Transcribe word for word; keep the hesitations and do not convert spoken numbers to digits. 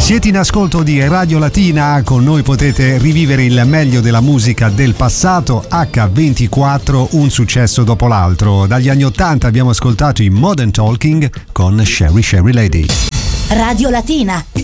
Siete in ascolto di Radio Latina, con noi potete rivivere il meglio della musica del passato. acca ventiquattro, un successo dopo l'altro. Dagli anni ottanta abbiamo ascoltato i Modern Talking con Sherry Sherry Lady. Radio Latina,